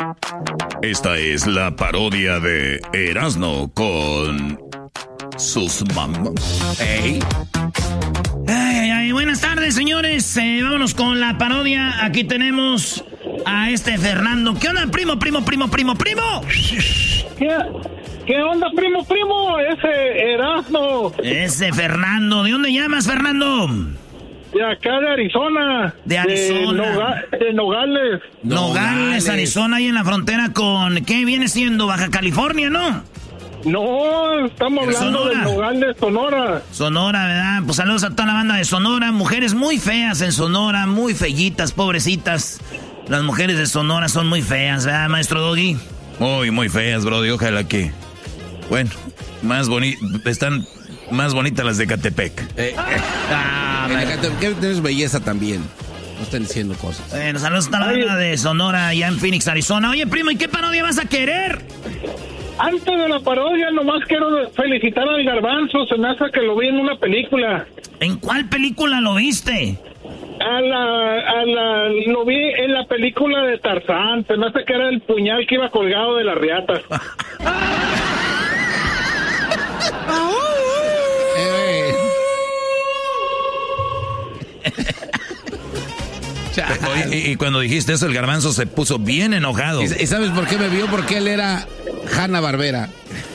Esta es la parodia de Erasmo con sus mamás. Hey. Ay, buenas tardes, señores. Vámonos con la parodia. Aquí tenemos a Fernando. ¿Qué onda, primo? ¿Qué onda, primo? Ese Erasmo. Ese Fernando. ¿De dónde llamas, Fernando? De acá de Arizona. De Arizona. De Nogales. Nogales, Arizona, ahí en la frontera con... ¿Qué viene siendo? Baja California, ¿no? No, estamos hablando de Nogales, Sonora. Sonora, ¿verdad? Pues saludos a toda la banda de Sonora. Mujeres muy feas en Sonora, muy fellitas, pobrecitas. Las mujeres de Sonora son muy feas, ¿verdad, maestro Doggy? Muy feas, brody. Ojalá que... Bueno, están más bonitas las de Catepec. Catepec tienes belleza también. No están diciendo cosas. Bueno, saludos a toda la banda de Sonora, allá en Phoenix, Arizona. Oye, primo, ¿y qué parodia vas a querer? Antes de la parodia, nomás quiero felicitar al Garbanzo. Se me hace que lo vi en una película. ¿En cuál película lo viste? Lo vi en la película de Tarzán. Se me hace que era el puñal que iba colgado de la riata. Oye, y cuando dijiste eso, el Garbanzo se puso bien enojado. ¿Y sabes por qué me vio? Porque él era Hanna-Barbera.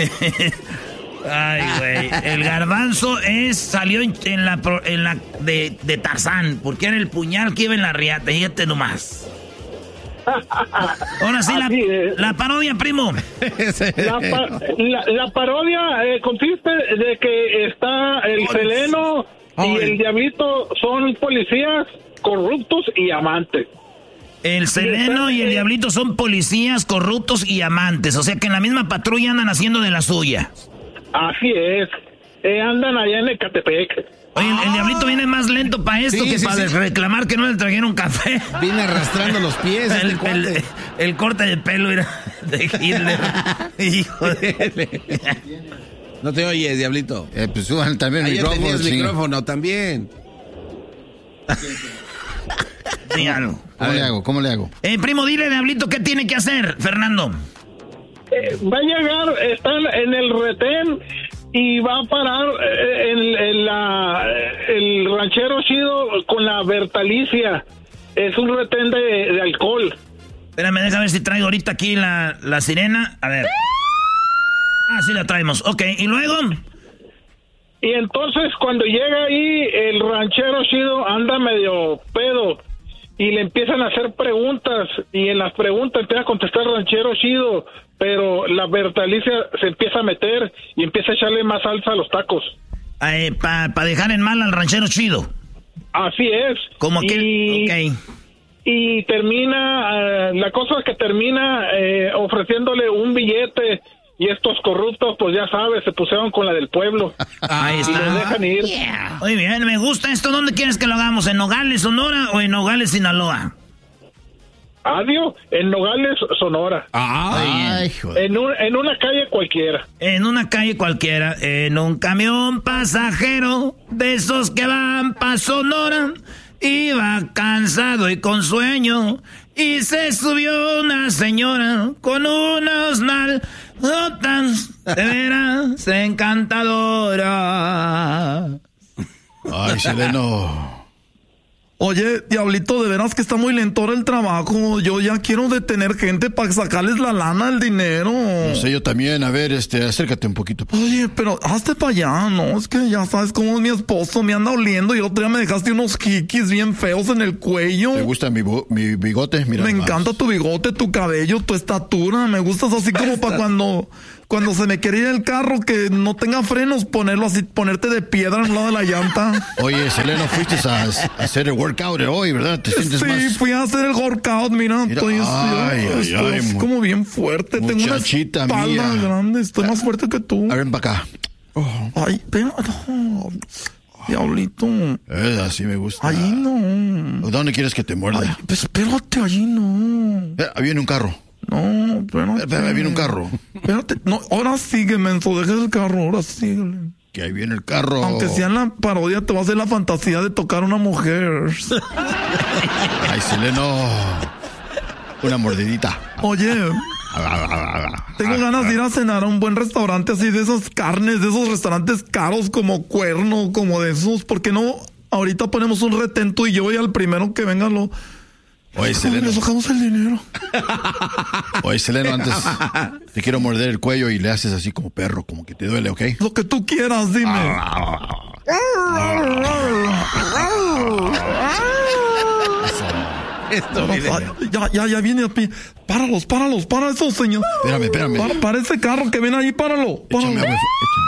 Ay, güey. El Garbanzo salió en la de Tarzán, porque era el puñal que iba en la riata. Fíjate nomás. Ahora sí, la parodia, primo. La parodia consiste de que está el Seleno y el Diablito son policías corruptos y amantes. El Seleno y el Diablito son policías corruptos y amantes. O sea que en la misma patrulla andan haciendo de la suya. Así es. Andan allá en Ecatepec. Oye, el Diablito viene más lento para esto que para reclamar que no le trajeron café. Viene arrastrando los pies. El corte de pelo era de Hitler. Hijo de... No te oyes, Diablito. Pues suban también el micrófono. El micrófono también. Dígalo. ¿Cómo le hago? Primo, dile, Diablito, ¿qué tiene que hacer, Fernando? Va a llegar, está en el retén y va a parar el ranchero chido con la Bertalicia. Es un retén de alcohol. Espérame, déjame ver si traigo ahorita aquí la sirena. A ver. Ah, sí la traemos. Ok, ¿y luego? Y entonces cuando llega ahí, el ranchero chido anda medio pedo y le empiezan a hacer preguntas y en las preguntas empieza a contestar el ranchero chido, pero la Bertalicia se empieza a meter y empieza a echarle más salsa a los tacos. Para dejar en mal al ranchero chido. Así es. Como que... Ok. Y termina, la cosa es que termina ofreciéndole un billete. Y estos corruptos, pues ya sabes, se pusieron con la del pueblo. Ahí está. Y los dejan ir. Yeah. Muy bien, me gusta esto. ¿Dónde quieres que lo hagamos? ¿En Nogales, Sonora o en Nogales, Sinaloa? Adiós, en Nogales, Sonora. Ay, en una calle cualquiera. En una calle cualquiera. En un camión pasajero de esos que van pa' Sonora. Iba cansado y con sueño. Y se subió una señora con unos nalgotas de veras encantadora. Ay, Seleno. Oye, Diablito, de veras que está muy lento ahora el trabajo. Yo ya quiero detener gente para sacarles la lana, el dinero. No sé, yo también. A ver, acércate un poquito. Oye, pero hazte para allá, ¿no? Es que ya sabes cómo es mi esposo. Me anda oliendo y otro día me dejaste unos kikis bien feos en el cuello. ¿Te gusta mi bigote? Mira, me encanta tu bigote, tu cabello, tu estatura. Me gustas así como para cuando se me quiere ir el carro que no tenga frenos, ponerlo así, ponerte de piedra al lado de la llanta. Oye, Seleno, fuiste a hacer el workout hoy, ¿verdad? ¿Te sientes más? Sí, fui a hacer el workout, mira estoy como bien fuerte. Tengo una espalda grande, estoy más fuerte que tú. A ver, para acá. Ay, pero no. Diablito. Así me gusta. Allí no. ¿Dónde quieres que te muerda? Ay, pues espérate, allí no. Viene un carro. No, espérate. Viene un carro. Espérate, no, ahora sigue, menso, deja el carro, ahora síguele. Que ahí viene el carro. Aunque sea en la parodia, te va a hacer la fantasía de tocar a una mujer. Ay, Seleno. Una mordidita. Oye, tengo ganas de ir a cenar a un buen restaurante así de esas carnes, de esos restaurantes caros como Cuerno, como de esos. ¿Por qué no? Ahorita ponemos un retento y yo voy al primero que venga lo... Oye, Seleno. Le sacamos el dinero. Oye, Seleno, antes te quiero morder el cuello y le haces así como perro, como que te duele, ¿ok? Lo que tú quieras, dime. Ya viene a pie. Para esos, señor. Espérame. Para ese carro que ven ahí, páralo. Échame agua,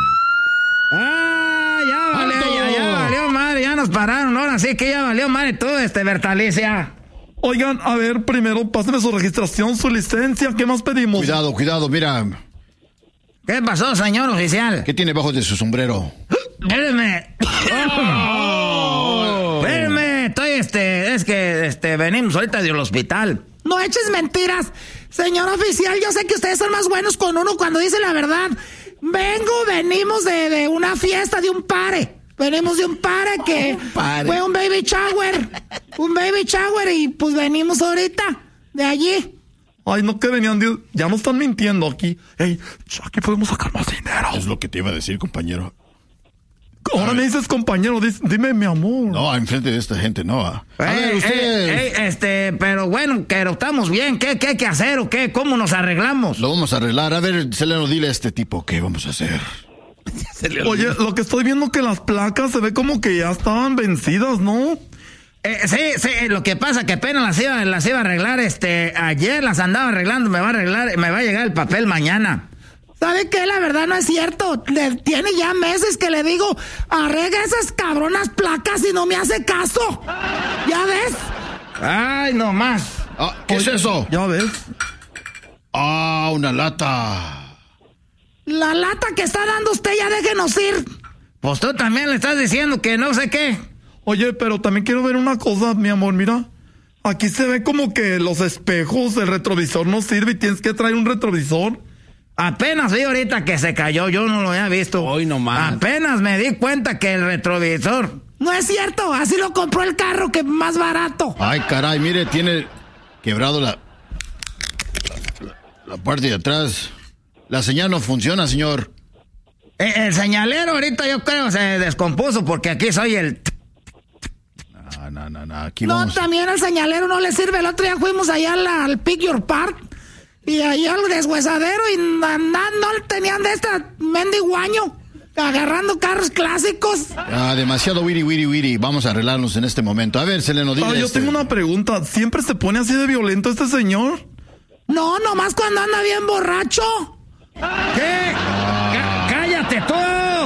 Ya valió madre, ya nos pararon. Ahora sí que ya valió madre todo Bertalicia. Oigan, a ver, primero pásame su registración, su licencia. ¿Qué más pedimos? Cuidado, mira. ¿Qué pasó, señor oficial? ¿Qué tiene bajo de su sombrero? Espérame. Espérame, es que venimos ahorita del hospital. No eches mentiras. Señor oficial, yo sé que ustedes son más buenos con uno cuando dice la verdad. Venimos de una fiesta, de un pare. Venimos de un pare que fue un baby shower. Un baby shower y pues venimos ahorita de allí. Ay, no que venían ya no están mintiendo aquí. Ey, aquí podemos sacar más dinero. Es lo que te iba a decir, compañero. Ahora me dices compañero, dime mi amor. No, enfrente de esta gente, no. A ver, ustedes... pero bueno, que estamos bien. ¿Qué hay que hacer o qué? ¿Cómo nos arreglamos? Lo vamos a arreglar. A ver, Seleno, dile a este tipo qué vamos a hacer. Oye, lo que estoy viendo que las placas se ve como que ya estaban vencidas, ¿no? Sí, lo que pasa que apenas las iba a arreglar, ayer las andaba arreglando, me va a llegar el papel mañana. ¿Sabe qué? La verdad no es cierto. Tiene ya meses que le digo, arregla esas cabronas placas y no me hace caso. ¿Ya ves? Ay, no más. ¿Qué es eso? Ya ves. Una lata. La lata que está dando usted, ya déjenos ir. Pues tú también le estás diciendo que no sé qué. Oye, pero también quiero ver una cosa, mi amor, mira. Aquí se ve como que los espejos, el retrovisor no sirve y tienes que traer un retrovisor. Apenas vi ahorita que se cayó, yo no lo había visto. Hoy nomás. Apenas me di cuenta que el retrovisor... No es cierto, así lo compró el carro, que más barato. Ay, caray, mire, tiene quebrado la parte de atrás. La señal no funciona, señor. El señalero ahorita yo creo se descompuso porque aquí soy el... No, aquí no, vamos. También el señalero no le sirve. El otro día fuimos allá al Pick Your Park y ahí al deshuesadero y no tenían de esta mendiguaño agarrando carros clásicos. Demasiado wiri. Vamos a arreglarnos en este momento. A ver, Seleno, dile. Yo tengo una pregunta. ¿Siempre se pone así de violento este señor? No, nomás cuando anda bien borracho. ¿Qué? ¡Cállate tú!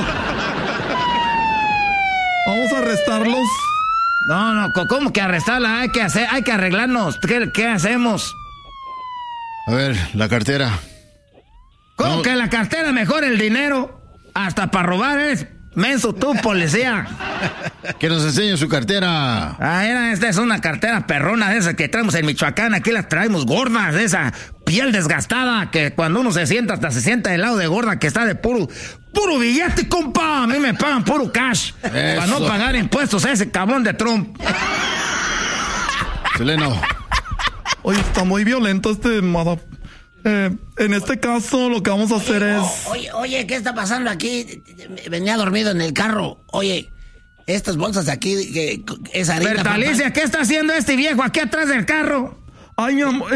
Vamos a arrestarlos. No, ¿cómo que arrestarla? Hay que arreglarnos. ¿Qué hacemos? A ver, la cartera. ¿Cómo que la cartera? Mejor el dinero. Hasta para robar eres menso tú, policía. Que nos enseñe su cartera. Esta es una cartera perrona de esas que traemos en Michoacán. Aquí las traemos gordas, de esa piel desgastada que cuando uno se sienta, hasta se sienta del lado de gorda que está de puro billete, compa. A mí me pagan puro cash. Eso. Para no pagar impuestos a ese cabrón de Trump. Seleno. Oye, está muy violento este en este caso lo que vamos a hacer es... Oye, ¿qué está pasando aquí? Venía dormido en el carro. Oye, estas bolsas de aquí, es harina. Bertalicia, ¿qué está haciendo este viejo aquí atrás del carro? Ay, mi amor,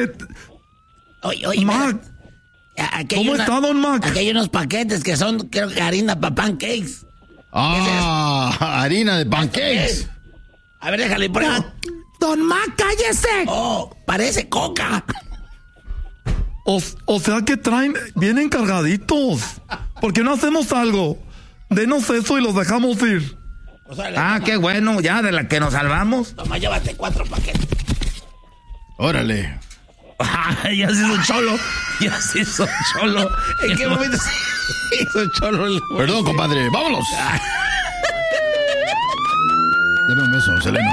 Oye, Mac. ¿Cómo está, don Mac? Aquí hay unos paquetes que son, creo que harina para pancakes. Harina de pancakes. A ver, déjale pruebo. Don Mac, cállese. Parece coca. O sea que vienen cargaditos. ¿Por qué no hacemos algo? Denos eso y los dejamos ir. Qué bueno, ya de la que nos salvamos. Toma, llévate 4 paquetes. Órale. Ya se hizo cholo. ¿En qué momento se hizo cholo? Perdón, compadre, vámonos. Dame un beso, Seleno.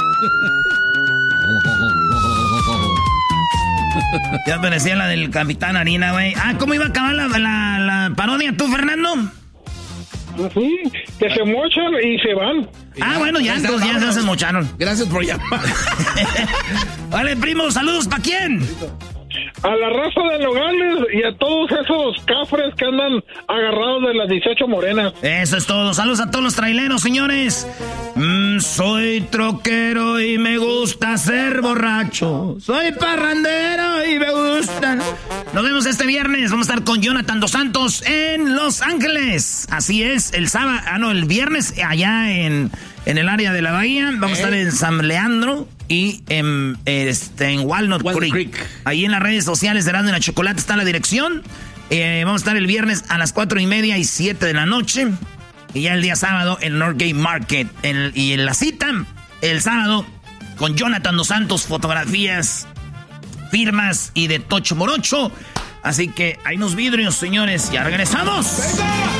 Ya parecía la del Capitán Harina, güey. ¿Cómo iba a acabar la parodia tú, Fernando? Sí, que se mochan y se van. Bueno, ya, entonces ya se hacen mocharon. Gracias por llamar. Vale, primo, saludos, ¿para quién? A la raza de Nogales y a todos esos cafres que andan agarrados de las 18 morenas. Eso es todo. Saludos a todos los traileros, señores. Soy troquero y me gusta ser borracho. Soy parrandero y me gusta. Nos vemos este viernes. Vamos a estar con Jonathan Dos Santos en Los Ángeles. Así es, el sábado, el viernes allá en el área de la bahía. Vamos a estar en San Leandro y en Walnut Creek. Ahí en las redes sociales de Erasmo y la Chocolate está la dirección. Vamos a estar el viernes a las 4:30 y 7 de la noche. Y ya el día sábado en Northgate Market. Y en la cita, el sábado, con Jonathan Dos Santos, fotografías, firmas y de Tocho Morocho. Así que hay unos vidrios, señores. Ya regresamos. ¡Venga!